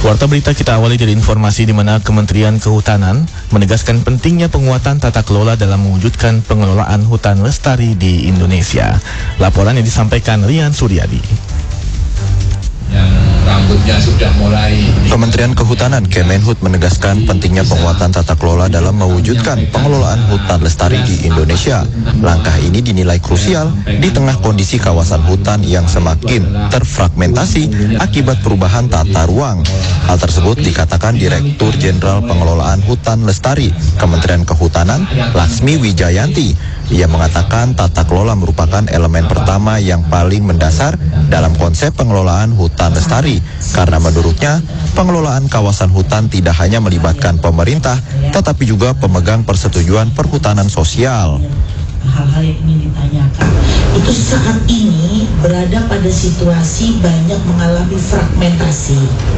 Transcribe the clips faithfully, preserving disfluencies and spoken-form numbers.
Warta berita kita awali dari informasi di mana Kementerian Kehutanan menegaskan pentingnya penguatan tata kelola dalam mewujudkan pengelolaan hutan lestari di Indonesia. Laporan yang disampaikan Rian Suryadi. Yang rambutnya sudah mulai. Kementerian Kehutanan Kemenhut menegaskan pentingnya penguatan tata kelola dalam mewujudkan pengelolaan hutan lestari di Indonesia. Langkah ini dinilai krusial di tengah kondisi kawasan hutan yang semakin terfragmentasi akibat perubahan tata ruang. Hal tersebut dikatakan Direktur Jenderal Pengelolaan Hutan Lestari Kementerian Kehutanan Laksmi Wijayanti. Ia mengatakan tata kelola merupakan elemen pertama yang paling mendasar dalam konsep pengelolaan hutan lestari. Karena menurutnya, pengelolaan kawasan hutan tidak hanya melibatkan pemerintah, tetapi juga pemegang persetujuan perhutanan sosial. Hal-hal yang ingin ditanyakan itu saat ini berada pada situasi banyak mengalami fragmentasi.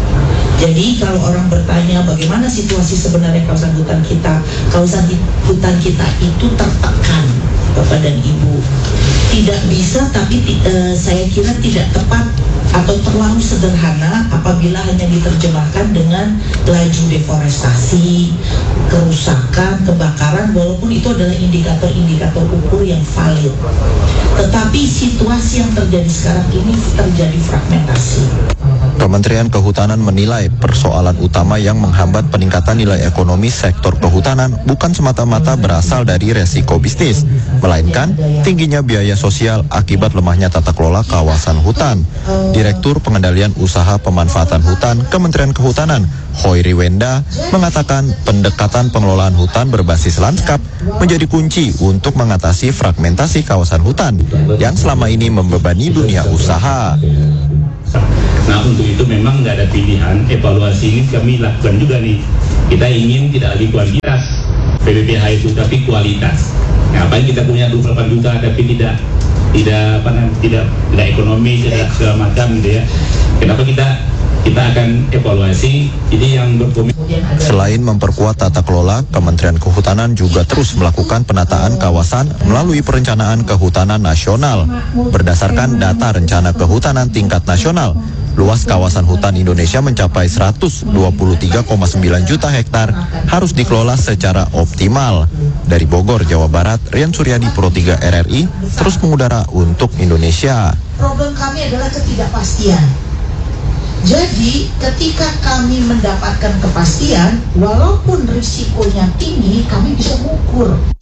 Jadi kalau orang bertanya bagaimana situasi sebenarnya kawasan hutan kita, kawasan hutan kita itu tertekan, Bapak dan Ibu. Tidak bisa, tapi uh, saya kira tidak tepat atau terlalu sederhana apabila hanya diterjemahkan dengan laju deforestasi, kerusakan, kebakaran, walaupun itu adalah indikator-indikator ukur yang valid. Tetapi situasi yang terjadi sekarang ini terjadi fragmentasi. Kementerian Kehutanan menilai persoalan utama yang menghambat peningkatan nilai ekonomi sektor kehutanan bukan semata-mata berasal dari resiko bisnis, melainkan tingginya biaya sosial akibat lemahnya tata kelola kawasan hutan. Direktur Pengendalian Usaha Pemanfaatan Hutan Kementerian Kehutanan, Hoiri Wenda, mengatakan pendekatan pengelolaan hutan berbasis lanskap menjadi kunci untuk mengatasi fragmentasi kawasan hutan yang selama ini membebani dunia usaha. Nah, untuk itu memang nggak ada pilihan, evaluasi ini kami lakukan juga nih. Kita ingin tidak lagi kuantitas P B P H itu, tapi kualitas. Nah, apa yang kita punya dua puluh delapan juta tapi tidak tidak apa namanya tidak tidak ekonomi, tidak segala macam gitu ya. Kenapa kita kita akan evaluasi ini yang berkomitmen. Selain memperkuat tata kelola, Kementerian Kehutanan juga terus melakukan penataan kawasan melalui perencanaan kehutanan nasional. Berdasarkan data rencana kehutanan tingkat nasional, luas kawasan hutan Indonesia mencapai seratus dua puluh tiga koma sembilan juta hektar harus dikelola secara optimal. Dari Bogor, Jawa Barat, Rian Suryadi, Pro tiga R R I, terus mengudara untuk Indonesia. Problem kami adalah ketidakpastian. Jadi ketika kami mendapatkan kepastian, walaupun risikonya tinggi, kami bisa mengukur.